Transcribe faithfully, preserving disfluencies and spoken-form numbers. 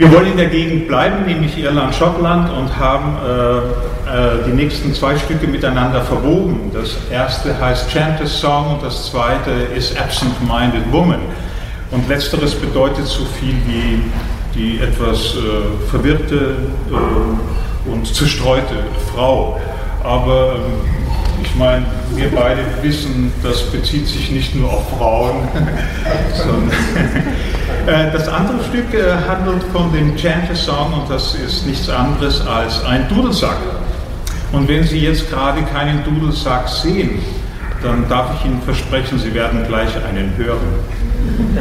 Wir wollen in der Gegend bleiben, nämlich Irland, Schottland, und haben äh, äh, die nächsten zwei Stücke miteinander verwoben. Das erste heißt Chanter's Song und das zweite ist Absent-Minded Woman. Und letzteres bedeutet so viel wie die etwas äh, verwirrte äh, und zerstreute Frau. Aber äh, ich meine, wir beide wissen, das bezieht sich nicht nur auf Frauen, sondern das andere Stück handelt von dem Chanter's Song und das ist nichts anderes als ein Dudelsack. Und wenn Sie jetzt gerade keinen Dudelsack sehen, dann darf ich Ihnen versprechen, Sie werden gleich einen hören.